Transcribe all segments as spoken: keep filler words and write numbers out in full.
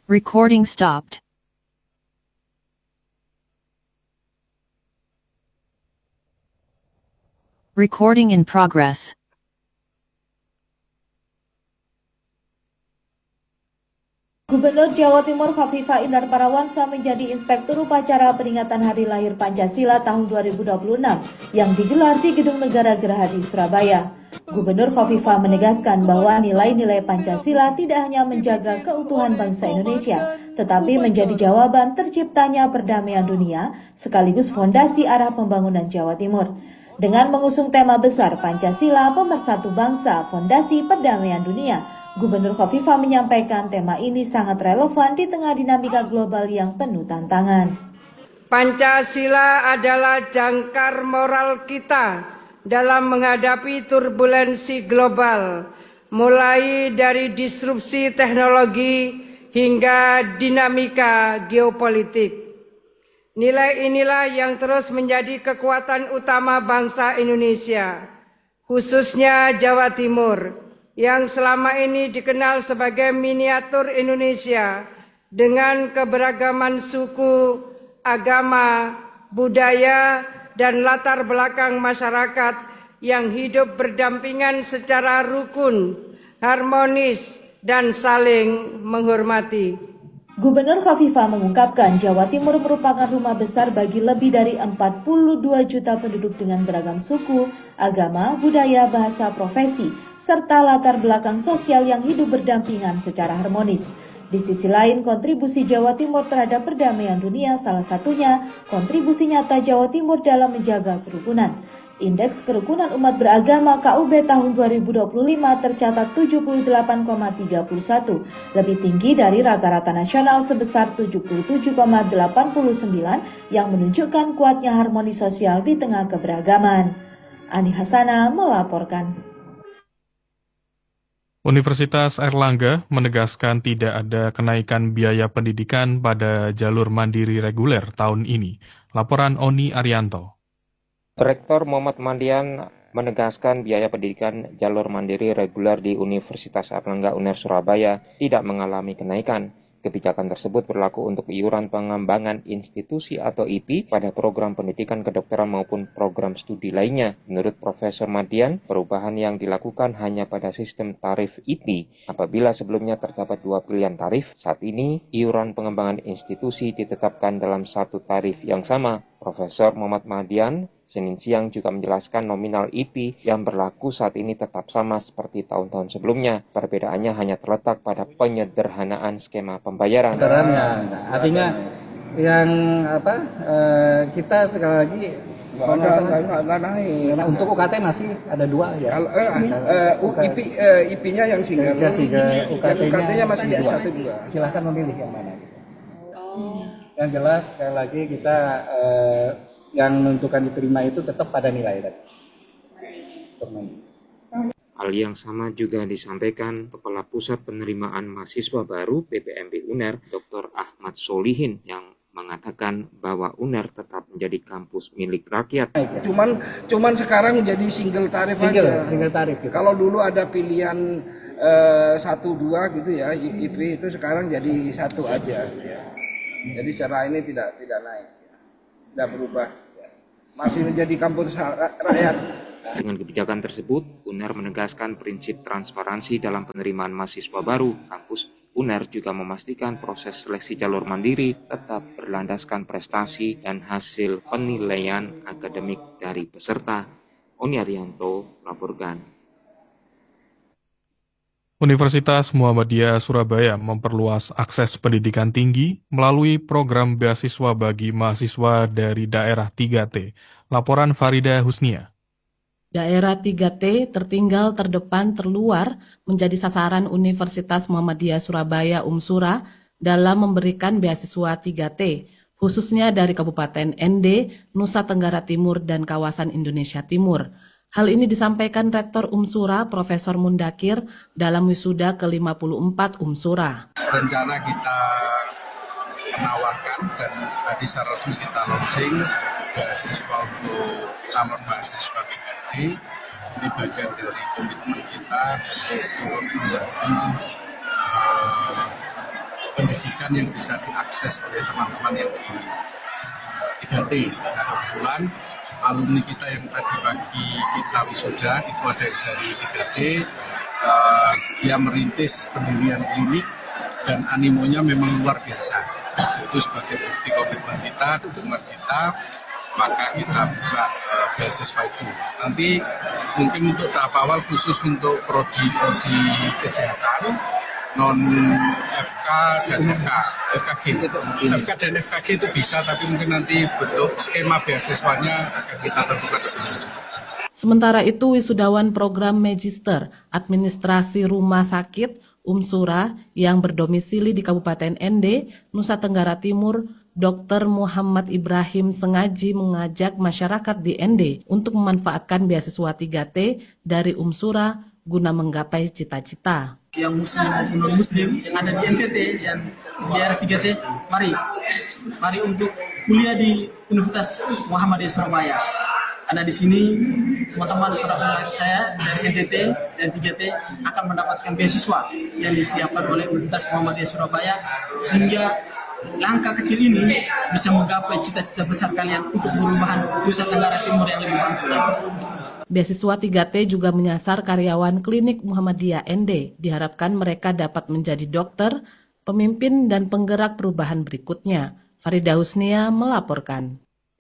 Recording stopped. Recording in progress. Gubernur Jawa Timur Khofifah Indar Parawansa menjadi inspektur upacara peringatan Hari Lahir Pancasila tahun dua ribu dua puluh enam yang digelar di Gedung Negara Gerahadi, Surabaya. Gubernur Khofifah menegaskan bahwa nilai-nilai Pancasila tidak hanya menjaga keutuhan bangsa Indonesia, tetapi menjadi jawaban terciptanya perdamaian dunia sekaligus fondasi arah pembangunan Jawa Timur. Dengan mengusung tema besar Pancasila Pemersatu Bangsa, Fondasi Perdamaian Dunia, Gubernur Khofifah menyampaikan tema ini sangat relevan di tengah dinamika global yang penuh tantangan. Pancasila adalah jangkar moral kita dalam menghadapi turbulensi global, mulai dari disrupsi teknologi hingga dinamika geopolitik. Nilai inilah yang terus menjadi kekuatan utama bangsa Indonesia, khususnya Jawa Timur, yang selama ini dikenal sebagai miniatur Indonesia dengan keberagaman suku, agama, budaya, dan latar belakang masyarakat yang hidup berdampingan secara rukun, harmonis, dan saling menghormati. Gubernur Khofifah mengungkapkan Jawa Timur merupakan rumah besar bagi lebih dari empat puluh dua juta penduduk dengan beragam suku, agama, budaya, bahasa, profesi, serta latar belakang sosial yang hidup berdampingan secara harmonis. Di sisi lain, kontribusi Jawa Timur terhadap perdamaian dunia salah satunya kontribusi nyata Jawa Timur dalam menjaga kerukunan. Indeks Kerukunan Umat Beragama K U B tahun dua ribu dua puluh lima tercatat tujuh puluh delapan koma tiga puluh satu, lebih tinggi dari rata-rata nasional sebesar tujuh puluh tujuh koma delapan puluh sembilan yang menunjukkan kuatnya harmoni sosial di tengah keberagaman. Ani Hasana melaporkan. Universitas Airlangga menegaskan tidak ada kenaikan biaya pendidikan pada jalur mandiri reguler tahun ini. Laporan Oni Arianto. Rektor Muhammad Mandian menegaskan biaya pendidikan jalur mandiri reguler di Universitas Airlangga U N E R Surabaya tidak mengalami kenaikan. Kebijakan tersebut berlaku untuk iuran pengembangan institusi atau I P pada program pendidikan kedokteran maupun program studi lainnya. Menurut Profesor Mandian, perubahan yang dilakukan hanya pada sistem tarif I P. Apabila sebelumnya terdapat dua pilihan tarif, saat ini iuran pengembangan institusi ditetapkan dalam satu tarif yang sama. Profesor Muhammad Mandian Senin siang juga menjelaskan nominal I P yang berlaku saat ini tetap sama seperti tahun-tahun sebelumnya. Perbedaannya hanya terletak pada penyederhanaan skema pembayaran. Nah, artinya yang apa eh, kita sekali lagi nggak naik. Nah, untuk U K T masih ada dua ya. Eh, eh, I P eh, I P-nya yang single, U K T-nya masih ada satu dua. Silahkan memilih yang mana. Oh. Yang jelas sekali lagi kita eh, yang menentukan diterima itu tetap pada nilai tadi. Hal yang sama juga disampaikan Kepala Pusat Penerimaan Mahasiswa Baru P P M B U N E R, Doktor Ahmad Solihin, yang mengatakan bahwa U N E R tetap menjadi kampus milik rakyat. Cuman cuman sekarang jadi single tarif single, aja. Single tarif. Gitu. Kalau dulu ada pilihan uh, satu dua gitu ya, I P itu sekarang jadi satu aja. Ya. Jadi secara ini tidak tidak naik, tidak berubah. Masih menjadi kampus rakyat. Dengan kebijakan tersebut, U N E R menegaskan prinsip transparansi dalam penerimaan mahasiswa baru. Kampus U N E R juga memastikan proses seleksi jalur mandiri tetap berlandaskan prestasi dan hasil penilaian akademik dari peserta. Oni Arianto melaporkan. Universitas Muhammadiyah Surabaya memperluas akses pendidikan tinggi melalui program beasiswa bagi mahasiswa dari daerah tiga T. Laporan Farida Husnia. Daerah tiga T tertinggal, terdepan, terluar menjadi sasaran Universitas Muhammadiyah Surabaya Umsura dalam memberikan beasiswa tiga T, khususnya dari Kabupaten N D, Nusa Tenggara Timur, dan kawasan Indonesia Timur. Hal ini disampaikan Rektor Umsura, Profesor Mundakir, dalam wisuda ke lima puluh empat Umsura. Rencana kita menawarkan dan tadi secara resmi kita launching beasiswa untuk calon mahasiswa tiga T. Ini bagian dari komitmen kita untuk menjadi uh, pendidikan yang bisa diakses oleh teman-teman yang di tiga T. Nah, kebetulan alumni kita yang tadi pagi kita wisuda itu ada yang dari tiga T, uh, dia merintis pendirian klinik dan animonya memang luar biasa. Itu sebagai bukti komitmen kita, dukungan kita, maka kita buka uh, beasiswa itu. Nanti mungkin untuk tahap awal khusus untuk prodi-prodi kesehatan, non F K dan F K, F K G. F K dan F K G itu bisa, tapi mungkin nanti bentuk skema beasiswanya akan kita tentukan lebih lanjut. Sementara itu, wisudawan program Magister Administrasi Rumah Sakit Umsura yang berdomisili di Kabupaten N D, Nusa Tenggara Timur, Dokter Muhammad Ibrahim sengaja mengajak masyarakat di N D untuk memanfaatkan beasiswa tiga T dari Umsura guna menggapai cita-cita. Yang muslim maupun non-muslim yang ada di N T T, yang di daerah tiga T, mari, mari untuk kuliah di Universitas Muhammadiyah Surabaya. Karena di sini teman-teman saudara-saudara saya dari N T T dan tiga T akan mendapatkan beasiswa yang disiapkan oleh Universitas Muhammadiyah Surabaya, sehingga langkah kecil ini bisa menggapai cita-cita besar kalian untuk perubahan Nusa Tenggara Timur yang lebih makmur. Beasiswa tiga T juga menyasar karyawan klinik Muhammadiyah N D. Diharapkan mereka dapat menjadi dokter, pemimpin, dan penggerak perubahan berikutnya. Farida Husnia melaporkan.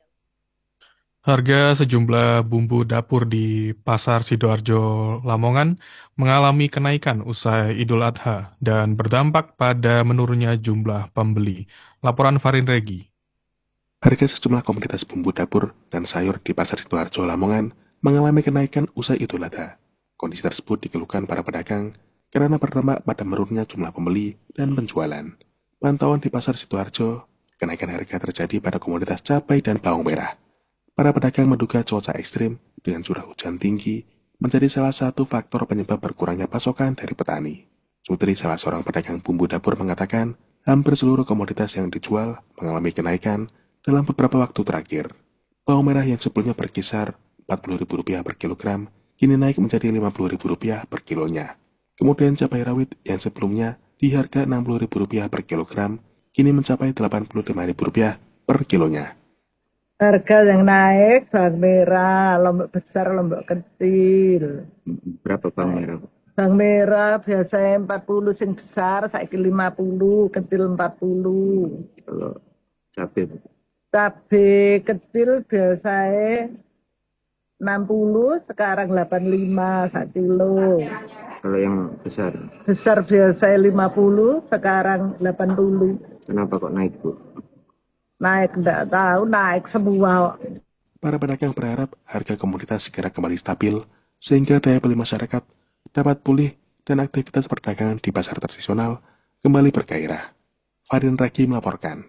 Harga sejumlah bumbu dapur di Pasar Sidoarjo, Lamongan mengalami kenaikan usai Idul Adha dan berdampak pada menurunnya jumlah pembeli. Laporan Farin Regi. Harga sejumlah komoditas bumbu dapur dan sayur di Pasar Sidoarjo, Lamongan mengalami kenaikan usai Idul Adha. Kondisi tersebut dikeluhkan para pedagang karena berdampak pada menurunnya jumlah pembeli dan penjualan. Pantauan di Pasar Sidoarjo, kenaikan harga terjadi pada komoditas cabai dan bawang merah. Para pedagang menduga cuaca ekstrim dengan curah hujan tinggi menjadi salah satu faktor penyebab berkurangnya pasokan dari petani. Sutri, salah seorang pedagang bumbu dapur, mengatakan hampir seluruh komoditas yang dijual mengalami kenaikan dalam beberapa waktu terakhir. Bawang merah yang sebelumnya berkisar empat puluh ribu rupiah per kilogram kini naik menjadi lima puluh ribu rupiah per kilonya. Kemudian cabai rawit yang sebelumnya di harga enam puluh ribu rupiah per kilogram kini mencapai delapan puluh lima ribu rupiah per kilonya. Harga yang naik bawang merah, lombok besar, lombok kecil. Berapa bawang merah? Bawang merah biasanya empat puluh sing besar, saiki lima puluh, kecil empat puluh. Kalau cabai? Cabai kecil biasanya enam puluh, sekarang delapan puluh lima satu kilo. Kalau yang besar? Besar biasanya lima puluh, sekarang delapan puluh. Kenapa kok naik, Bu? Naik, enggak tahu, naik semua. Para pedagang berharap harga komoditas segera kembali stabil, sehingga daya beli masyarakat dapat pulih dan aktivitas perdagangan di pasar tradisional kembali bergairah. Farin Ragi melaporkan.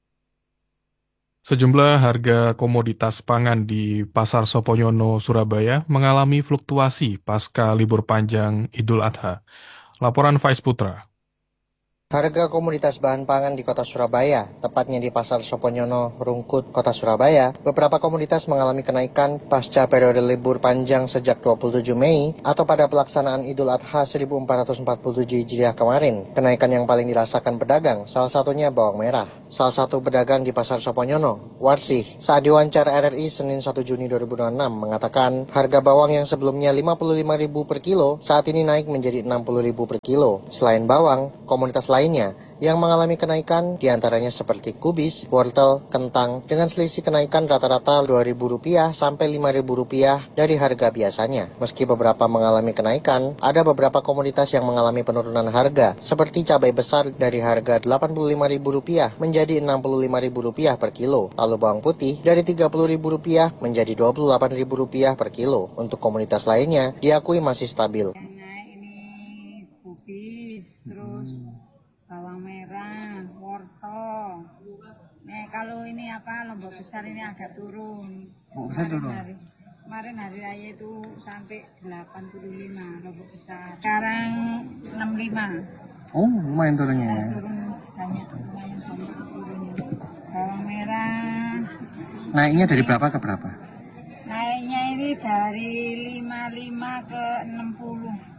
Sejumlah harga komoditas pangan di Pasar Soponyono, Surabaya mengalami fluktuasi pasca libur panjang Idul Adha. Laporan Faiz Putra. Harga komoditas bahan pangan di kota Surabaya, tepatnya di Pasar Soponyono, Rungkut, kota Surabaya, beberapa komoditas mengalami kenaikan pasca periode libur panjang sejak dua puluh tujuh Mei atau pada pelaksanaan Idul Adha seribu empat ratus empat puluh tujuh Hijriah kemarin. Kenaikan yang paling dirasakan pedagang, salah satunya bawang merah. Salah satu pedagang di Pasar Soponyono, Warsih, saat diwawancara R R I Senin satu Juni dua ribu dua puluh enam mengatakan harga bawang yang sebelumnya lima puluh lima ribu per kilo saat ini naik menjadi enam puluh ribu per kilo. Selain bawang, komoditas lain lainnya yang mengalami kenaikan diantaranya seperti kubis, wortel, kentang dengan selisih kenaikan rata-rata dua ribu rupiah sampai lima ribu rupiah dari harga biasanya. Meski beberapa mengalami kenaikan, ada beberapa komoditas yang mengalami penurunan harga seperti cabai besar dari harga delapan puluh lima ribu rupiah menjadi enam puluh lima ribu rupiah per kilo, lalu bawang putih dari tiga puluh ribu rupiah menjadi dua puluh delapan ribu rupiah per kilo. Untuk komoditas lainnya diakui masih stabil. Nah, ini kubis, terus bawang merah, wortel. Nah, kalau ini apa, lombok besar ini agak turun. Kemarin hari, kemarin hari raya itu sampai delapan puluh lima lombok besar. Sekarang enam puluh lima. Oh, lumayan turunnya ya. Turun banyak, lumayan banyak turunnya. Bawang merah. Naiknya dari berapa ke berapa? Naiknya ini dari lima puluh lima ke enam puluh.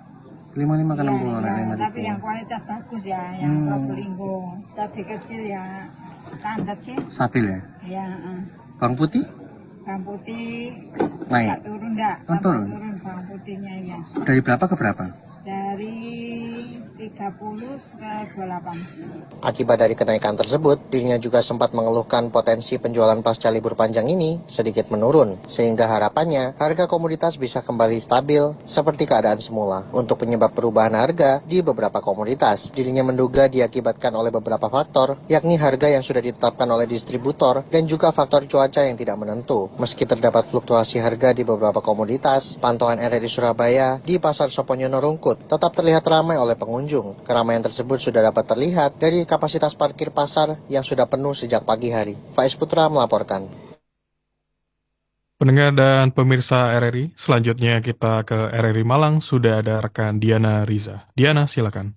lima puluh lima ke enam puluh ya, lima tapi ribu. yang kualitas bagus ya, yang Hmm. Probolinggo. Cabai kecil ya standar sih. Stabil ya. Ya, uh. Bawang putih bawang putih naik. nggak turun enggak? Oh, turun. turun bawang putihnya ya. Dari berapa ke berapa? Dari tiga puluh ke dua puluh delapan. Akibat dari kenaikan tersebut, dirinya juga sempat mengeluhkan potensi penjualan pasca libur panjang ini sedikit menurun, sehingga harapannya harga komoditas bisa kembali stabil seperti keadaan semula. Untuk penyebab perubahan harga di beberapa komoditas, dirinya menduga diakibatkan oleh beberapa faktor, yakni harga yang sudah ditetapkan oleh distributor dan juga faktor cuaca yang tidak menentu. Meski terdapat fluktuasi harga di beberapa komoditas, pantauan R R I Surabaya di Pasar Soponyono Rungkut tetap terlihat ramai oleh pengunjung. Keramaian tersebut sudah dapat terlihat dari kapasitas parkir pasar yang sudah penuh sejak pagi hari. Faiz Putra melaporkan. Pendengar dan pemirsa R R I, selanjutnya kita ke R R I Malang, sudah ada rekan Diana Riza. Diana, silakan.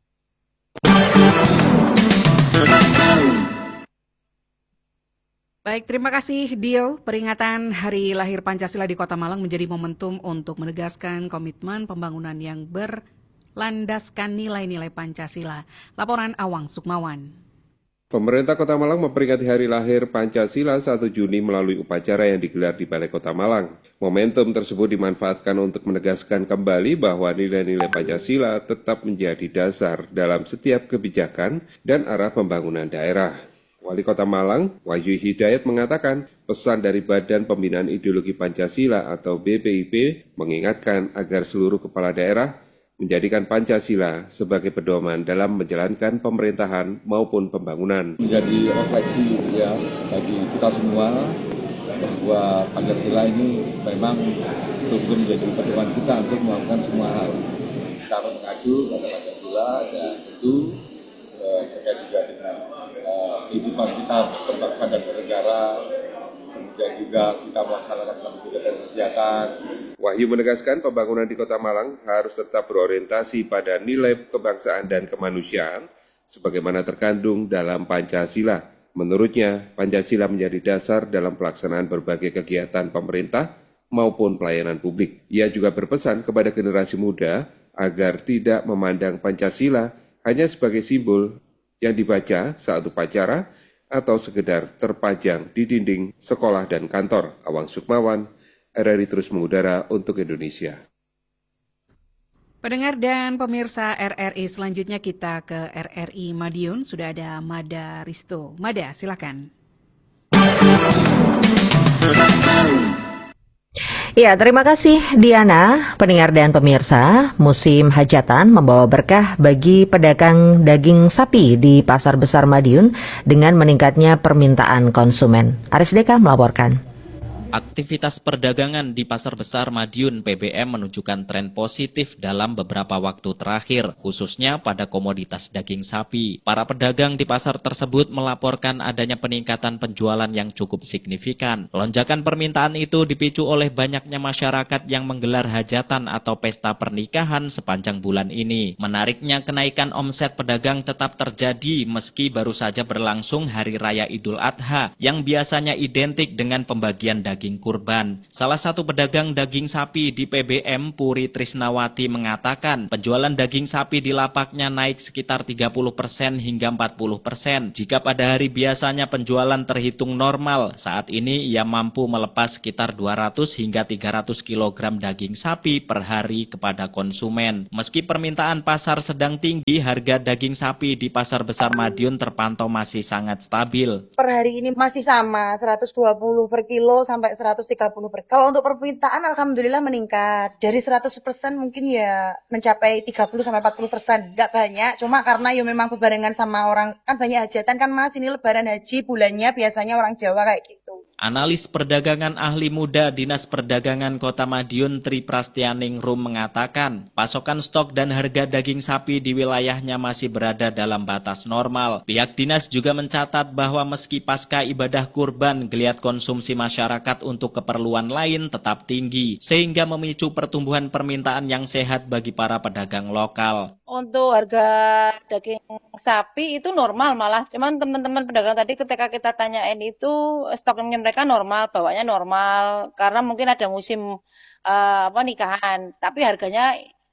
Baik, terima kasih Dio. Peringatan Hari Lahir Pancasila di Kota Malang menjadi momentum untuk menegaskan komitmen pembangunan yang berlandaskan nilai-nilai Pancasila. Laporan Awang Sukmawan. Pemerintah Kota Malang memperingati Hari Lahir Pancasila satu Juni melalui upacara yang digelar di Balai Kota Malang. Momentum tersebut dimanfaatkan untuk menegaskan kembali bahwa nilai-nilai Pancasila tetap menjadi dasar dalam setiap kebijakan dan arah pembangunan daerah. Wali Kota Malang, Wahyu Hidayat mengatakan, pesan dari Badan Pembinaan Ideologi Pancasila atau B P I P mengingatkan agar seluruh kepala daerah menjadikan Pancasila sebagai pedoman dalam menjalankan pemerintahan maupun pembangunan. Menjadi refleksi ya bagi kita semua bahwa Pancasila ini memang betul-betul menjadi pedoman kita untuk melakukan semua hal. Kita harus mengacu pada Pancasila dan tentu terkait juga dengan uh, kehidupan kita berbangsa dan bernegara. Dan juga kita melaksanakan suatu kegiatan kegiatan. Wahyu menegaskan pembangunan di Kota Malang harus tetap berorientasi pada nilai kebangsaan dan kemanusiaan sebagaimana terkandung dalam Pancasila. Menurutnya, Pancasila menjadi dasar dalam pelaksanaan berbagai kegiatan pemerintah maupun pelayanan publik. Ia juga berpesan kepada generasi muda agar tidak memandang Pancasila hanya sebagai simbol yang dibaca saat upacara atau sekedar terpajang di dinding sekolah dan kantor. Awang Sukmawan, R R I terus mengudara untuk Indonesia. Pendengar dan pemirsa R R I, selanjutnya kita ke R R I Madiun. Sudah ada Mada Risto. Mada, silakan. Ya, terima kasih Diana. Pendengar dan pemirsa, musim hajatan membawa berkah bagi pedagang daging sapi di Pasar Besar Madiun dengan meningkatnya permintaan konsumen. Aris Deka melaporkan. Aktivitas perdagangan di Pasar Besar Madiun P B M menunjukkan tren positif dalam beberapa waktu terakhir, khususnya pada komoditas daging sapi. Para pedagang di pasar tersebut melaporkan adanya peningkatan penjualan yang cukup signifikan. Lonjakan permintaan itu dipicu oleh banyaknya masyarakat yang menggelar hajatan atau pesta pernikahan sepanjang bulan ini. Menariknya, kenaikan omset pedagang tetap terjadi meski baru saja berlangsung Hari Raya Idul Adha yang biasanya identik dengan pembagian daging daging kurban. Salah satu pedagang daging sapi di P B M, Puri Trisnawati, mengatakan penjualan daging sapi di lapaknya naik sekitar tiga puluh persen hingga empat puluh persen. Jika pada hari biasanya penjualan terhitung normal, saat ini ia mampu melepas sekitar dua ratus hingga tiga ratus kilogram daging sapi per hari kepada konsumen. Meski permintaan pasar sedang tinggi, harga daging sapi di Pasar Besar Madiun terpantau masih sangat stabil. Per hari ini masih sama, seratus dua puluh per kilo sampai seratus tiga puluh per. Kalau untuk permintaan alhamdulillah meningkat. Dari seratus persen mungkin ya mencapai tiga puluh sampai empat puluh persen. Enggak banyak, cuma karena ya memang berbarengan sama orang, kan banyak hajatan kan Mas, ini lebaran haji bulannya biasanya orang Jawa kayak gitu. Analis perdagangan ahli muda Dinas Perdagangan Kota Madiun Tri Prastianingrum mengatakan, pasokan stok dan harga daging sapi di wilayahnya masih berada dalam batas normal. Pihak dinas juga mencatat bahwa meski pasca ibadah kurban, geliat konsumsi masyarakat untuk keperluan lain tetap tinggi, sehingga memicu pertumbuhan permintaan yang sehat bagi para pedagang lokal. Untuk harga daging sapi itu normal malah, cuman teman-teman pedagang tadi ketika kita tanyain itu stoknya mereka normal, bawanya normal, karena mungkin ada musim uh, apa nikahan, tapi harganya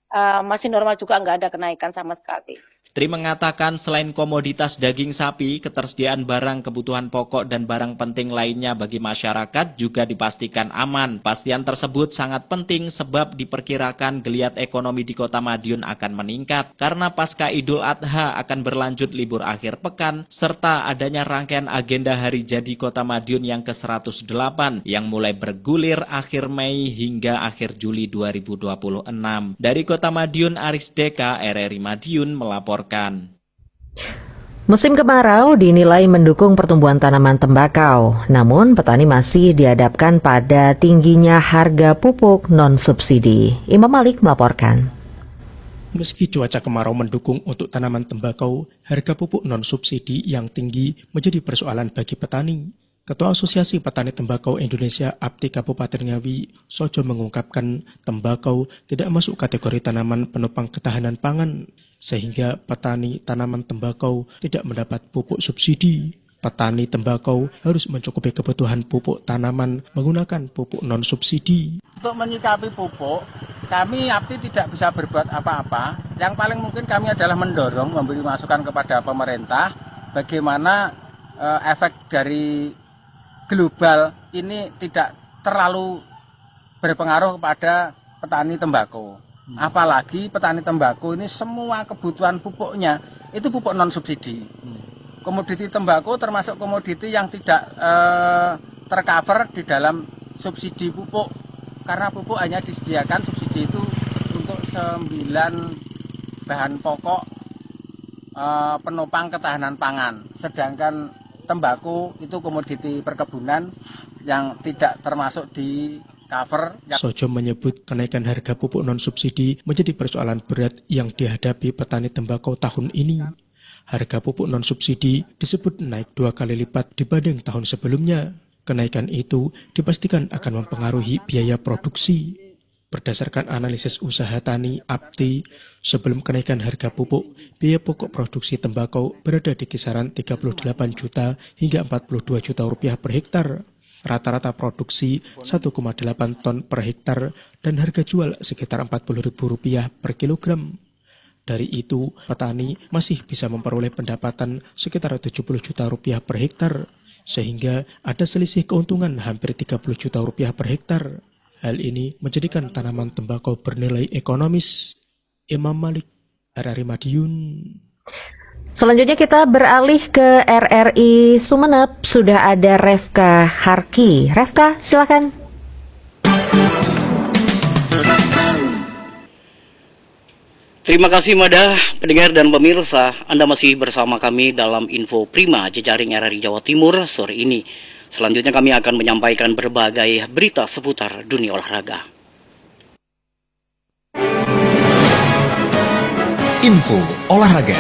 uh, masih normal juga, nggak ada kenaikan sama sekali. Tri mengatakan selain komoditas daging sapi, ketersediaan barang kebutuhan pokok dan barang penting lainnya bagi masyarakat juga dipastikan aman. Pastian tersebut sangat penting sebab diperkirakan geliat ekonomi di Kota Madiun akan meningkat karena pasca Idul Adha akan berlanjut libur akhir pekan serta adanya rangkaian agenda hari jadi Kota Madiun yang ke seratus delapan yang mulai bergulir akhir Mei hingga akhir Juli dua ribu dua puluh enam. Dari Kota Madiun, Aris Deka, R R I Madiun melapor. Musim kemarau dinilai mendukung pertumbuhan tanaman tembakau, namun petani masih dihadapkan pada tingginya harga pupuk non-subsidi. Imam Malik melaporkan. Meski cuaca kemarau mendukung untuk tanaman tembakau, harga pupuk non-subsidi yang tinggi menjadi persoalan bagi petani. Ketua Asosiasi Petani Tembakau Indonesia A P T I Kabupaten Ngawi, Sojo mengungkapkan tembakau tidak masuk kategori tanaman penopang ketahanan pangan, sehingga petani tanaman tembakau tidak mendapat pupuk subsidi. Petani tembakau harus mencukupi kebutuhan pupuk tanaman menggunakan pupuk non-subsidi. Untuk menyikapi pupuk, kami A P T I tidak bisa berbuat apa-apa. Yang paling mungkin kami adalah mendorong, memberi masukan kepada pemerintah, bagaimana uh, efek dari global ini tidak terlalu berpengaruh kepada petani tembakau. Hmm. Apalagi petani tembakau ini semua kebutuhan pupuknya itu pupuk non subsidi. Hmm. Komoditi tembakau termasuk komoditi yang tidak eh, tercover di dalam subsidi pupuk, karena pupuk hanya disediakan subsidi itu untuk sembilan bahan pokok eh, penopang ketahanan pangan, sedangkan tembakau itu komoditi perkebunan yang tidak termasuk di cover. Sojo menyebut kenaikan harga pupuk non-subsidi menjadi persoalan berat yang dihadapi petani tembakau tahun ini. Harga pupuk non-subsidi disebut naik dua kali lipat dibanding tahun sebelumnya. Kenaikan itu dipastikan akan mempengaruhi biaya produksi. Berdasarkan analisis usaha tani A P T I, sebelum kenaikan harga pupuk, biaya pokok produksi tembakau berada di kisaran tiga puluh delapan juta hingga empat puluh dua juta rupiah per hektar. Rata-rata produksi satu koma delapan ton per hektar dan harga jual sekitar empat puluh ribu rupiah per kilogram. Dari itu, petani masih bisa memperoleh pendapatan sekitar tujuh puluh juta rupiah per hektar, sehingga ada selisih keuntungan hampir tiga puluh juta rupiah per hektar. Hal ini menjadikan tanaman tembakau bernilai ekonomis. Imam Malik, R R I Madiun. Selanjutnya kita beralih ke R R I Sumeneb. Sudah ada Refka Harki. Refka, silakan. Terima kasih Mada, pendengar dan pemirsa. Anda masih bersama kami dalam Info Prima Jejaring R R I Jawa Timur sore ini. Selanjutnya kami akan menyampaikan berbagai berita seputar dunia olahraga. Info Olahraga.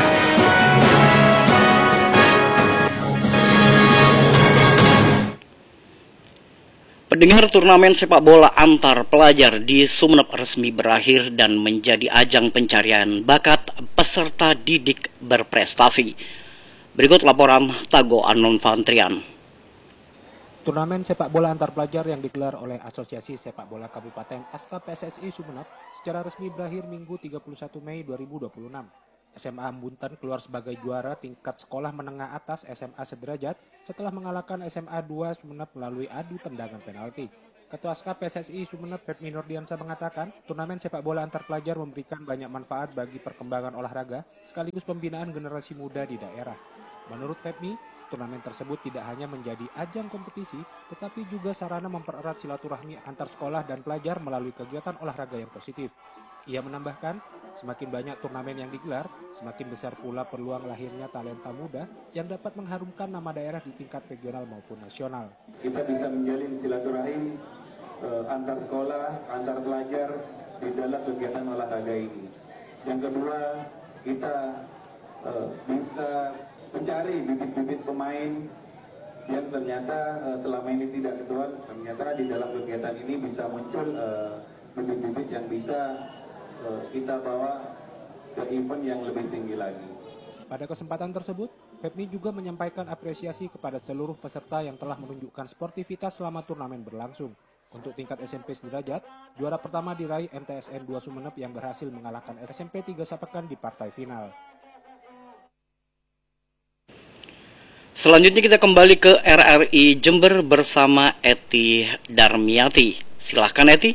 Pendengar, turnamen sepak bola antar pelajar di Sumeneb resmi berakhir dan menjadi ajang pencarian bakat peserta didik berprestasi. Berikut laporan Tago Anon Fantrian. Turnamen sepak bola antar pelajar yang digelar oleh Asosiasi Sepak Bola Kabupaten A S K P S S I Sumeneb secara resmi berakhir Minggu tiga puluh satu Mei dua ribu dua puluh enam. S M A Bunten keluar sebagai juara tingkat sekolah menengah atas S M A sederajat setelah mengalahkan S M A dua Sumeneb melalui adu tendangan penalti. Ketua A S K P S S I Sumeneb Febmi Nurdiansa mengatakan, turnamen sepak bola antar pelajar memberikan banyak manfaat bagi perkembangan olahraga sekaligus pembinaan generasi muda di daerah. Menurut Febmi, turnamen tersebut tidak hanya menjadi ajang kompetisi, tetapi juga sarana mempererat silaturahmi antar sekolah dan pelajar melalui kegiatan olahraga yang positif. Ia menambahkan, semakin banyak turnamen yang digelar, semakin besar pula peluang lahirnya talenta muda yang dapat mengharumkan nama daerah di tingkat regional maupun nasional. Kita bisa menjalin silaturahim uh, antar sekolah, antar pelajar di dalam kegiatan olahraga ini. Yang kedua, kita uh, bisa mencari bibit-bibit pemain yang ternyata uh, selama ini tidak ketuan, ternyata di dalam kegiatan ini bisa muncul uh, bibit-bibit yang bisa kita bawa ke event yang lebih tinggi lagi. Pada kesempatan tersebut, Febmi juga menyampaikan apresiasi kepada seluruh peserta yang telah menunjukkan sportivitas selama turnamen berlangsung. Untuk tingkat S M P sederajat, juara pertama diraih M T S N dua Sumeneb yang berhasil mengalahkan S M P tiga Sapekan di partai final. Selanjutnya kita kembali ke R R I Jember bersama Eti Darmiati. Silahkan Eti.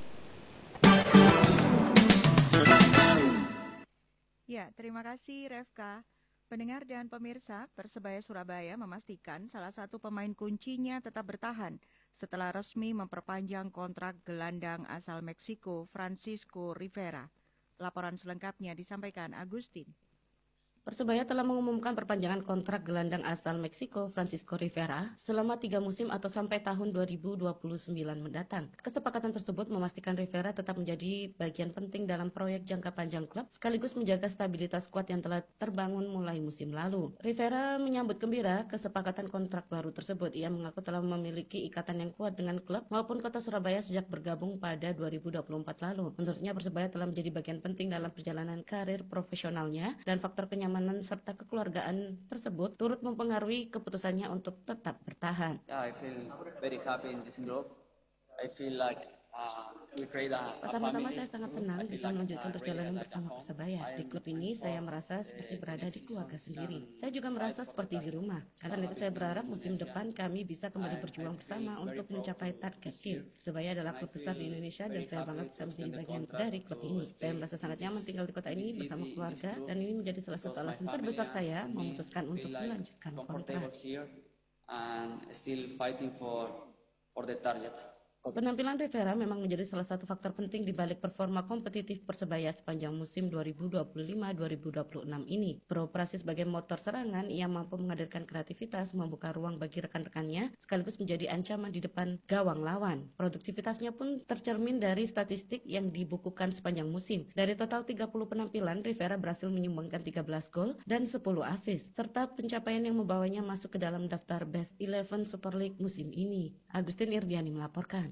Ya, terima kasih Refka. Pendengar dan pemirsa, Persebaya Surabaya memastikan salah satu pemain kuncinya tetap bertahan setelah resmi memperpanjang kontrak gelandang asal Meksiko Francisco Rivera. Laporan selengkapnya disampaikan Agustin. Persebaya telah mengumumkan perpanjangan kontrak gelandang asal Meksiko Francisco Rivera selama tiga musim atau sampai tahun dua ribu dua puluh sembilan mendatang. Kesepakatan tersebut memastikan Rivera tetap menjadi bagian penting dalam proyek jangka panjang klub sekaligus menjaga stabilitas skuad yang telah terbangun mulai musim lalu. Rivera menyambut gembira kesepakatan kontrak baru tersebut. Ia mengaku telah memiliki ikatan yang kuat dengan klub maupun kota Surabaya sejak bergabung pada dua ribu dua puluh empat lalu. Menurutnya Persebaya telah menjadi bagian penting dalam perjalanan karir profesionalnya dan faktor kenyamanan serta kekeluargaan tersebut turut mempengaruhi keputusannya untuk tetap bertahan. Yeah, I feel very happy in this group. I feel like uh, we create a, a Pertama-tama family. saya sangat senang I feel bisa like, melanjutkan uh, perjalanan really bersama like a Persebaya. home. Di klub ini saya merasa seperti berada di keluarga sendiri. Saya juga merasa seperti di rumah. Karena itu saya berharap musim depan kami bisa kembali berjuang bersama untuk mencapai target tim. Persebaya adalah klub besar di Indonesia dan saya bangga bisa menjadi bagian dari klub ini. Saya merasa sangat nyaman tinggal di kota ini bersama keluarga dan ini menjadi salah satu alasan terbesar saya memutuskan untuk melanjutkan kontrak. And still fighting for for the target. Penampilan Rivera memang menjadi salah satu faktor penting di balik performa kompetitif Persebaya sepanjang musim dua ribu dua puluh lima dua ribu dua puluh enam ini. Beroperasi sebagai motor serangan, ia mampu menghadirkan kreativitas, membuka ruang bagi rekan-rekannya, sekaligus menjadi ancaman di depan gawang lawan. Produktivitasnya pun tercermin dari statistik yang dibukukan sepanjang musim. Dari total tiga puluh penampilan, Rivera berhasil menyumbangkan tiga belas gol dan sepuluh assist, serta pencapaian yang membawanya masuk ke dalam daftar Best Eleven Super League musim ini. Agustin Irdiani melaporkan.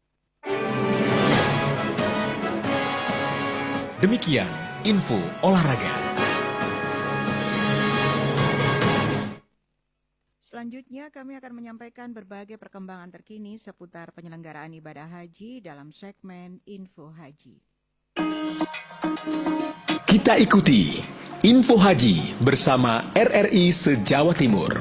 Demikian info olahraga. Selanjutnya kami akan menyampaikan berbagai perkembangan terkini seputar penyelenggaraan ibadah haji dalam segmen Info Haji. Kita ikuti Info Haji bersama R R I se-Jawa Timur.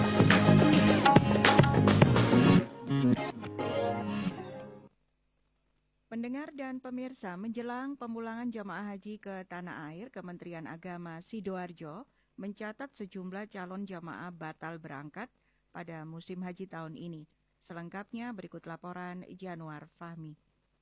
Pendengar dan pemirsa, menjelang pemulangan jamaah haji ke tanah air, Kementerian Agama Sidoarjo mencatat sejumlah calon jamaah batal berangkat pada musim haji tahun ini. Selengkapnya berikut laporan Januar Fahmi.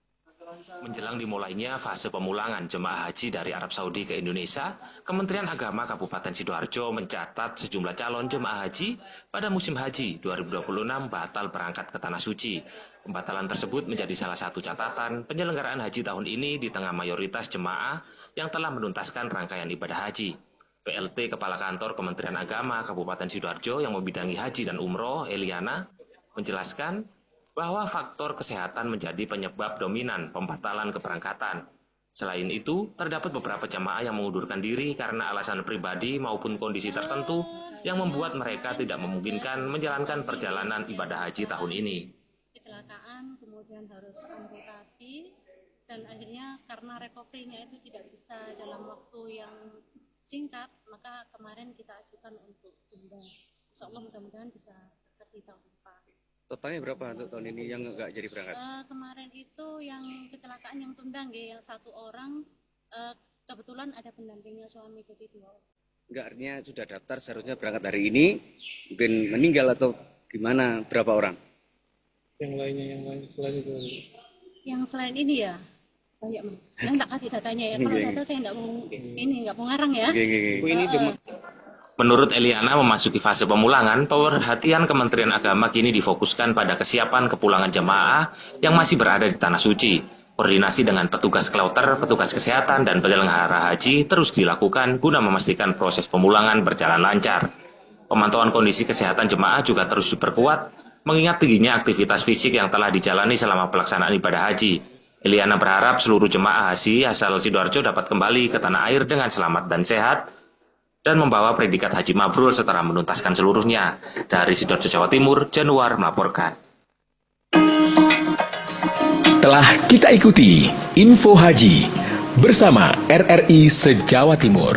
Menjelang dimulainya fase pemulangan jemaah haji dari Arab Saudi ke Indonesia, Kementerian Agama Kabupaten Sidoarjo mencatat sejumlah calon jemaah haji pada musim haji dua ribu dua puluh enam batal berangkat ke Tanah Suci. Pembatalan tersebut menjadi salah satu catatan penyelenggaraan haji tahun ini di tengah mayoritas jemaah yang telah menuntaskan rangkaian ibadah haji. P L T Kepala Kantor Kementerian Agama Kabupaten Sidoarjo yang membidangi haji dan umroh, Eliana, menjelaskan bahwa faktor kesehatan menjadi penyebab dominan pembatalan keberangkatan. Selain itu, terdapat beberapa jamaah yang mengundurkan diri karena alasan pribadi maupun kondisi tertentu yang membuat mereka tidak memungkinkan menjalankan perjalanan ibadah haji tahun ini. Kecelakaan, kemudian harus amputasi, dan akhirnya karena recovery-nya itu tidak bisa dalam waktu yang singkat, maka kemarin kita ajukan untuk tunda. Insya Allah mudah-mudahan bisa terjadi tahun depan. Totalnya berapa untuk tahun ini yang nggak jadi berangkat? Uh, kemarin itu yang kecelakaan yang tunda, yang satu orang, uh, kebetulan ada pendampingnya suami, jadi dua orang. Nggak, artinya sudah daftar seharusnya berangkat hari ini, mungkin meninggal atau gimana, berapa orang? Yang lainnya, yang lain selain itu? Yang selain ini ya, banyak mas. Saya nggak kasih datanya ya, kalau data saya nggak mau, ini nggak mau ngarang ya. Ini uh, Menurut Eliana, memasuki fase pemulangan, perhatian Kementerian Agama kini difokuskan pada kesiapan kepulangan jemaah yang masih berada di Tanah Suci. Koordinasi dengan petugas klauter, petugas kesehatan, dan penyelenggara haji terus dilakukan guna memastikan proses pemulangan berjalan lancar. Pemantauan kondisi kesehatan jemaah juga terus diperkuat, mengingat tingginya aktivitas fisik yang telah dijalani selama pelaksanaan ibadah haji. Eliana berharap seluruh jemaah haji asal Sidoarjo dapat kembali ke tanah air dengan selamat dan sehat, dan membawa predikat haji mabrur setelah menuntaskan seluruhnya. Dari Sidoarjo, Jawa Timur, Januar melaporkan. Telah kita ikuti Info Haji bersama R R I se-Jawa Timur.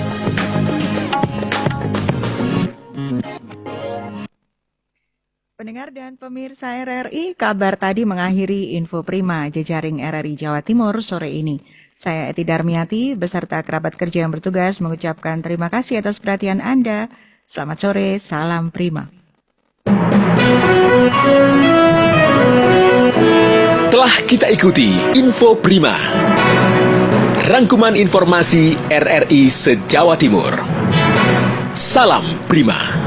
Pendengar dan pemirsa R R I, kabar tadi mengakhiri Info Prima jejaring R R I Jawa Timur sore ini. Saya Eti Darmiati beserta kerabat kerja yang bertugas mengucapkan terima kasih atas perhatian Anda. Selamat sore, salam Prima. Telah kita ikuti Info Prima, rangkuman informasi R R I se-Jawa Timur. Salam Prima.